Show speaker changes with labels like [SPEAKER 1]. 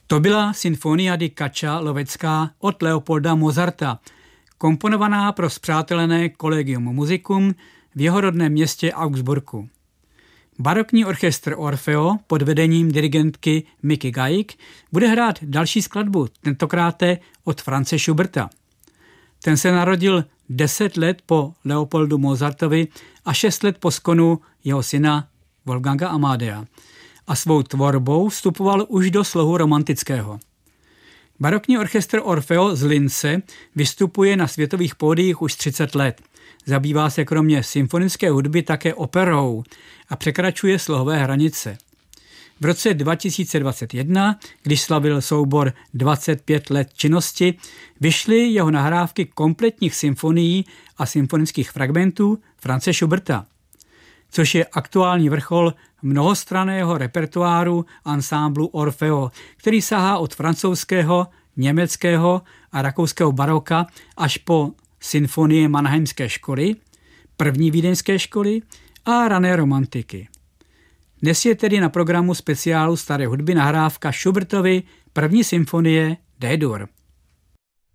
[SPEAKER 1] To byla Sinfonia di Caccia Lovecká od Leopolda Mozarta, komponovaná pro spřátelené Collegium Musicum v jeho rodném městě Augsburgu. Barokní orchestr Orfeo pod vedením dirigentky Micky Gajik bude hrát další skladbu, tentokráte od Franze Schuberta. Ten se narodil 10 let po Leopoldu Mozartovi a 6 let po skonu jeho syna Wolfganga Amadea a svou tvorbou vstupoval už do slohu romantického. Barokní orchestr Orfeo z Lince vystupuje na světových pódiích už 30 let. Zabývá se kromě symfonické hudby také operou a překračuje slohové hranice. V roce 2021, když slavil soubor 25 let činnosti, vyšly jeho nahrávky kompletních symfonií a symfonických fragmentů Franze Schuberta, což je aktuální vrchol mnohostranného repertoáru ansámblu Orfeo, který sahá od francouzského, německého a rakouského baroka až po symfonie Mannheimské školy, první vídeňské školy a rané romantiky. Dnes je tedy na programu speciálu staré hudby nahrávka Schubertovy první symfonie D-dur.